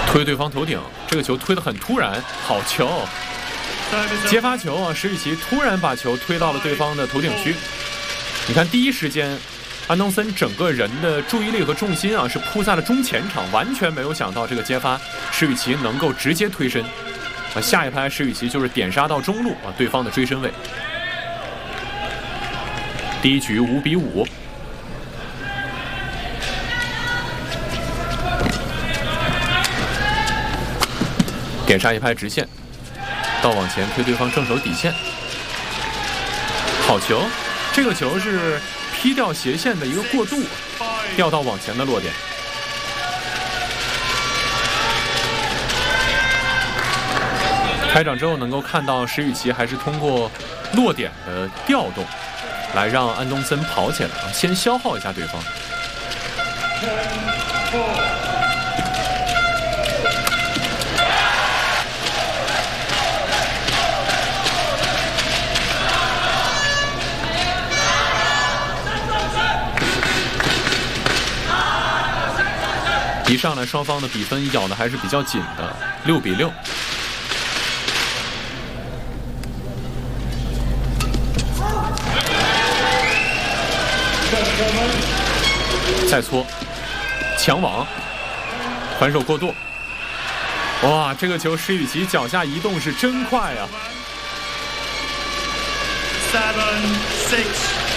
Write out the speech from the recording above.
推对方头顶，这个球推得很突然，好球！接发球啊，石宇奇突然把球推到了对方的头顶区。你看，第一时间，安东森整个人的注意力和重心啊是扑在了中前场，完全没有想到这个接发石宇奇能够直接推身。下一拍石宇奇就是点杀到中路啊，对方的追身位。第一局5比5。点杀一拍直线，到往前推对方正手底线，好球！这个球是劈掉斜线的一个过渡，掉到往前的落点。开场之后能够看到石宇奇还是通过落点的调动，来让安东森跑起来，先消耗一下对方。一上来双方的比分咬的还是比较紧的，6比6。再搓，抢网，还手过渡。哇，这个球石宇奇脚下移动是真快啊！ 7-6